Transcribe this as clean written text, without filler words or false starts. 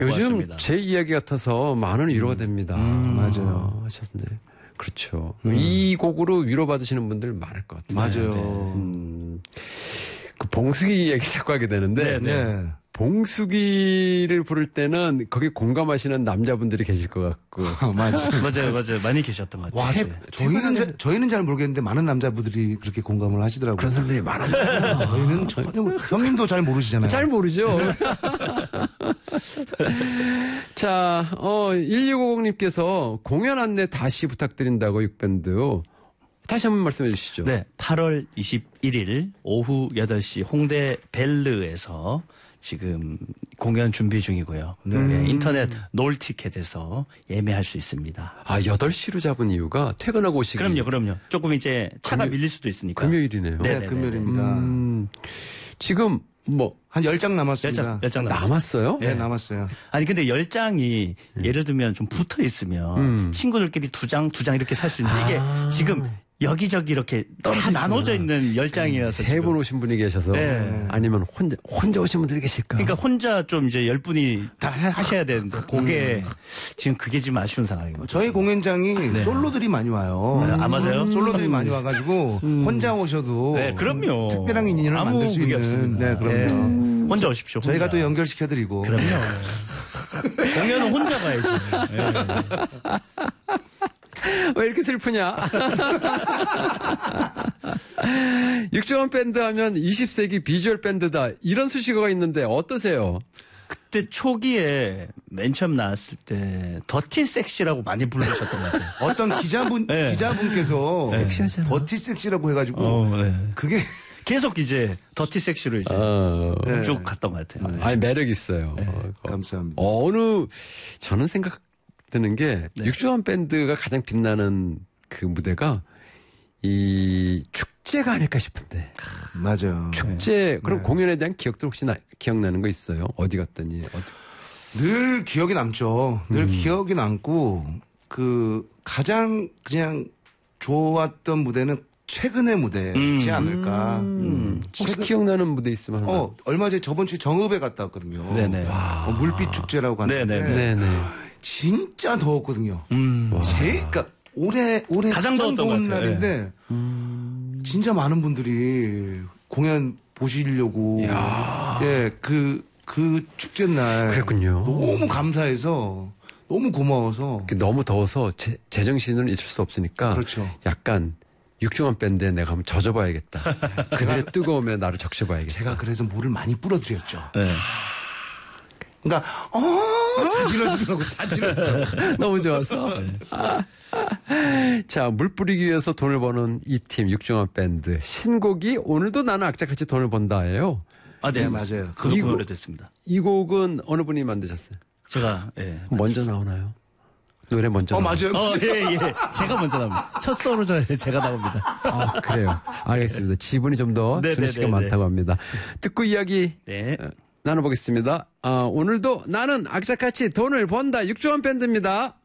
요즘 고맙습니다. 제 이야기 같아서 많은 위로가 됩니다. 맞아요. 하셨네. 그렇죠. 이 곡으로 위로받으시는 분들 많을 것 같아요. 맞아요. 그 봉숙이 얘기 자꾸 하게 되는데 네. 봉숙이를 부를 때는 거기 공감하시는 남자분들이 계실 것 같고 맞아요. 많이 계셨던 것 같아요. 와, 저희는 잘 모르겠는데 많은 남자분들이 그렇게 공감을 하시더라고요. 그런 사람들이 많았잖아요. 저희는 전혀 형님도 잘 모르시잖아요. 잘 모르죠. 자, 1650님께서 공연 안내 다시 부탁드린다고 6밴드 다시 한번 말씀해 주시죠. 네, 8월 21일 오후 8시 홍대 벨르에서 지금 공연 준비 중이고요. 네, 인터넷 놀티켓에서 예매할 수 있습니다. 8시로 잡은 이유가 퇴근하고 오시기. 그럼요. 조금 이제 차가 밀릴 수도 있으니까. 금요일이네요. 네, 금요일입니다. 지금 한 10장 남았습니다. 10장 남았어요? 네, 남았어요. 아니 근데 10장이 예를 들면 좀 붙어 있으면 친구들끼리 두 장 이렇게 살 수 있는데 이게 지금 여기저기 이렇게 다 나눠져 있는 10장이어서 세 분 오신 분이 계셔서 아니면 혼자 오신 분들이 계실까? 그러니까 혼자 좀 이제 10분이 다 하셔야 되는데 그게 지금 지금 아쉬운 상황입니다. 저희 공연장이 솔로들이 많이 와요. 아, 맞아요? 솔로들이 많이 와가지고 혼자 오셔도 네, 그럼요. 특별한 인연을 아무 만들 수 그게 있는. 없습니다. 네, 그럼요. 혼자 오십시오. 저희가 혼자. 또 연결시켜드리고. 그럼요. 공연은 혼자 가야죠. 왜 이렇게 슬프냐? 육종원 밴드 하면 20세기 비주얼 밴드다. 이런 수식어가 있는데 어떠세요? 그때 초기에 맨 처음 나왔을 때 더티 섹시라고 많이 부르셨던 것 같아요. 어떤 기자분께서 섹시하잖아. 더티 섹시라고 해가지고 그게 계속 이제 더티 섹시로 이제 쭉 갔던 것 같아요. 아니 매력 있어요. 감사합니다. 저는 생각 드는 게 육종원 밴드가 가장 빛나는 그 무대가 이 축제가 아닐까 싶은데. 맞아요. 축제 그럼 공연에 대한 기억도 혹시 기억나는 거 있어요? 어디 갔더니 늘 기억이 남죠. 늘 기억이 남고 그 가장 그냥 좋았던 무대는 최근의 무대지 않을까. 혹시 기억나는 무대 있으면 하나? 얼마 전에 저번 주에 정읍에 갔다 왔거든요. 네네. 물빛 축제라고 갔는데 네네. 진짜 더웠거든요. 그러니까 올해 가장 더웠던 더운 것 같아요. 날인데 진짜 많은 분들이 공연 보시려고 그 축제 날 그랬군요. 너무 감사해서 너무 고마워서 너무 더워서 제정신으로 있을 수 없으니까 그렇죠. 약간 육중한 밴드에 내가 한번 젖어봐야겠다. 그들의 뜨거움에 나를 적셔봐야겠다. 제가 그래서 물을 많이 뿌려드렸죠. 네. 그러니까 자지러지더라고. 너무 좋아서. 자, 물 뿌리기 위해서 돈을 버는 이 팀 육중한 밴드 신곡이 오늘도 나는 악착같이 돈을 번다예요. 네, 맞아요. 그거 오래됐습니다. 이 곡은 어느 분이 만드셨어요? 제가 먼저 나오나요? 노래 먼저. 맞아요. 예. 제가 먼저 나옵니다. 첫 소로전에 제가 나옵니다. 그래요. 알겠습니다. 지분이 좀 더 주는 씨가 많다고 합니다. 듣고 이야기 나눠보겠습니다. 오늘도 나는 악착같이 돈을 번다 육중한 밴드입니다.